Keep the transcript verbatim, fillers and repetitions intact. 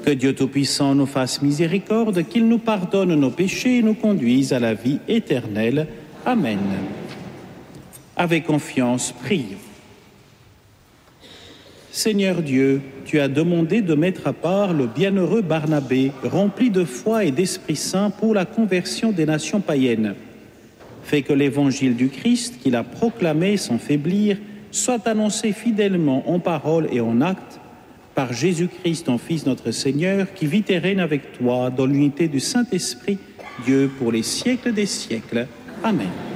Que Dieu Tout-Puissant nous fasse miséricorde, qu'il nous pardonne nos péchés et nous conduise à la vie éternelle. Amen. Avec confiance, prions. Seigneur Dieu, tu as demandé de mettre à part le bienheureux Barnabé, rempli de foi et d'Esprit Saint pour la conversion des nations païennes. Fais que l'évangile du Christ, qu'il a proclamé sans faiblir, soit annoncé fidèlement en parole et en acte par Jésus-Christ, ton Fils notre Seigneur, qui vit et règne avec toi dans l'unité du Saint-Esprit, Dieu pour les siècles des siècles. Amen.